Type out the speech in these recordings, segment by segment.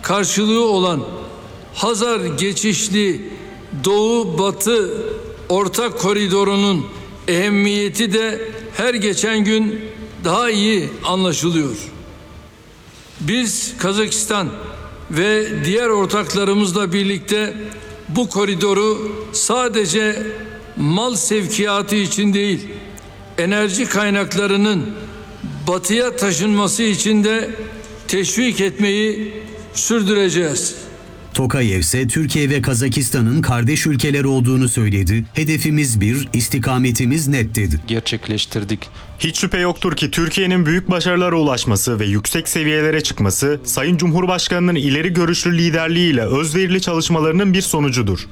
karşılığı olan Hazar geçişli Doğu-Batı ortak koridorunun ehemmiyeti de her geçen gün daha iyi anlaşılıyor. Biz Kazakistan ve diğer ortaklarımızla birlikte bu koridoru sadece mal sevkiyatı için değil, enerji kaynaklarının batıya taşınması için de teşvik etmeyi sürdüreceğiz. Tokayev ise Türkiye ve Kazakistan'ın kardeş ülkeler olduğunu söyledi. Hedefimiz bir, istikametimiz net dedi. Gerçekleştirdik. Hiç şüphe yoktur ki Türkiye'nin büyük başarılara ulaşması ve yüksek seviyelere çıkması Sayın Cumhurbaşkanı'nın ileri görüşlü liderliğiyle özverili çalışmalarının bir sonucudur.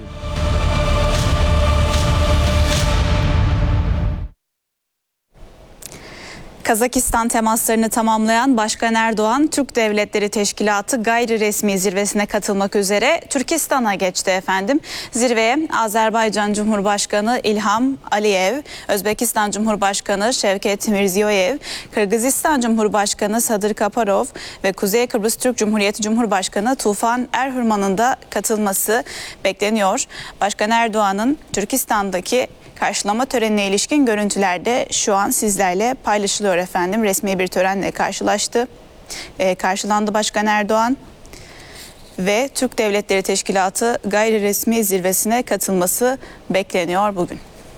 Kazakistan temaslarını tamamlayan Başkan Erdoğan, Türk Devletleri Teşkilatı gayri resmi zirvesine katılmak üzere Türkistan'a geçti efendim. Zirveye Azerbaycan Cumhurbaşkanı İlham Aliyev, Özbekistan Cumhurbaşkanı Şevket Mirziyoyev, Kırgızistan Cumhurbaşkanı Sadır Kaparov ve Kuzey Kıbrıs Türk Cumhuriyeti Cumhurbaşkanı Tufan Erhürman'ın da katılması bekleniyor. Başkan Erdoğan'ın Türkistan'daki karşılama törenine ilişkin görüntüler de şu an sizlerle paylaşılıyor efendim. Resmi bir törenle karşılandı Başkan Erdoğan ve Türk Devletleri Teşkilatı gayri resmi zirvesine katılması bekleniyor bugün.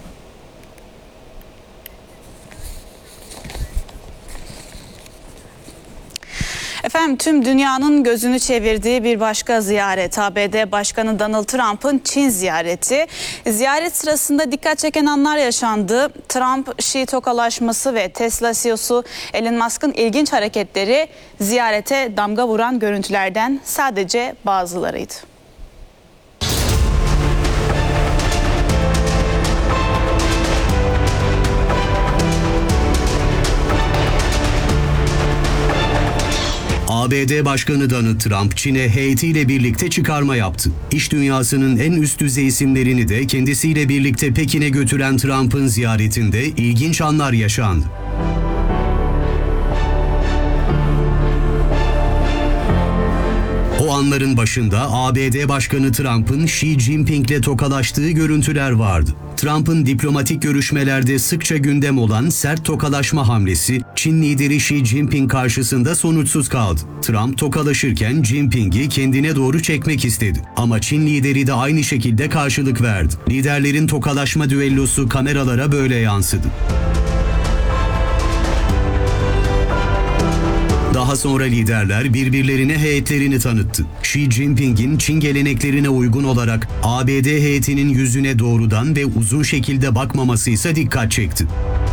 Efendim tüm dünyanın gözünü çevirdiği bir başka ziyaret, ABD Başkanı Donald Trump'ın Çin ziyareti. Ziyaret sırasında dikkat çeken anlar yaşandı. Trump-Şii tokalaşması ve Tesla CEO'su Elon Musk'ın ilginç hareketleri ziyarete damga vuran görüntülerden sadece bazılarıydı. ABD Başkanı Donald Trump, Çin'e heyetiyle birlikte çıkarma yaptı. İş dünyasının en üst düzey isimlerini de kendisiyle birlikte Pekin'e götüren Trump'ın ziyaretinde ilginç anlar yaşandı. O anların başında ABD Başkanı Trump'ın Xi Jinping'le tokalaştığı görüntüler vardı. Trump'ın diplomatik görüşmelerde sıkça gündem olan sert tokalaşma hamlesi, Çin lideri Xi Jinping karşısında sonuçsuz kaldı. Trump tokalaşırken Jinping'i kendine doğru çekmek istedi. Ama Çin lideri de aynı şekilde karşılık verdi. Liderlerin tokalaşma düellosu kameralara böyle yansıdı. Daha sonra liderler birbirlerine heyetlerini tanıttı. Xi Jinping'in Çin geleneklerine uygun olarak ABD heyetinin yüzüne doğrudan ve uzun şekilde bakmaması ise dikkat çekti.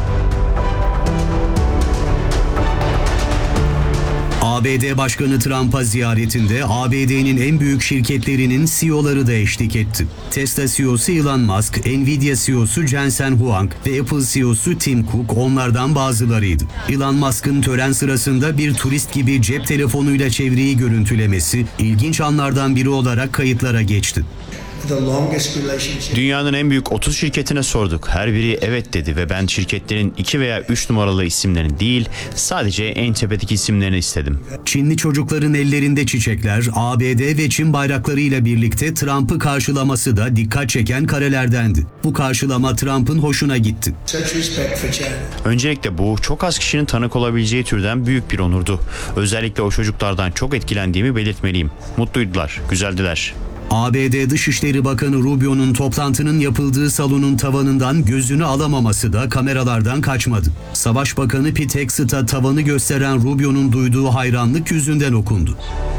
ABD Başkanı Trump'a ziyaretinde ABD'nin en büyük şirketlerinin CEO'ları da eşlik etti. Tesla CEO'su Elon Musk, Nvidia CEO'su Jensen Huang ve Apple CEO'su Tim Cook onlardan bazılarıydı. Elon Musk'ın tören sırasında bir turist gibi cep telefonuyla çevreyi görüntülemesi ilginç anlardan biri olarak kayıtlara geçti. Dünyanın en büyük 30 şirketine sorduk. Her biri evet dedi ve ben şirketlerin 2 veya 3 numaralı isimlerini değil, sadece en tepedeki isimlerini istedim. Çinli çocukların ellerinde çiçekler, ABD ve Çin bayraklarıyla birlikte Trump'ı karşılaması da dikkat çeken karelerdendi. Bu karşılama Trump'ın hoşuna gitti. Öncelikle bu çok az kişinin tanık olabileceği türden büyük bir onurdu. Özellikle o çocuklardan çok etkilendiğimi belirtmeliyim. Mutluydular, güzeldiler. ABD Dışişleri Bakanı Rubio'nun toplantının yapıldığı salonun tavanından gözünü alamaması da kameralardan kaçmadı. Savaş Bakanı Pete Hegseth'a tavanı gösteren Rubio'nun duyduğu hayranlık yüzünden okundu.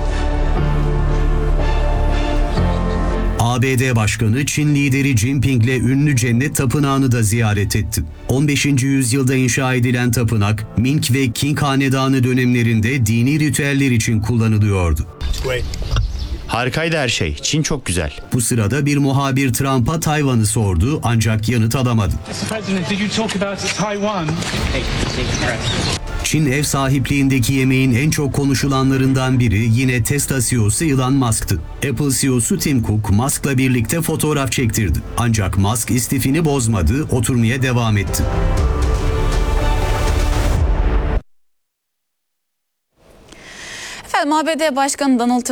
ABD Başkanı Çin lideri Jinping'le ünlü Cennet Tapınağı'nı da ziyaret etti. 15. yüzyılda inşa edilen tapınak, Ming ve Qing hanedanı dönemlerinde dini ritüeller için kullanılıyordu. Harikaydı her şey. Çin çok güzel. Bu sırada bir muhabir Trump'a Tayvan'ı sordu ancak yanıt alamadı. Çin ev sahipliğindeki yemeğin en çok konuşulanlarından biri yine Tesla CEO'su Elon Musk'tı. Apple CEO'su Tim Cook Musk'la birlikte fotoğraf çektirdi. Ancak Musk istifini bozmadı, oturmaya devam etti. Efendim ABD Başkanı Donald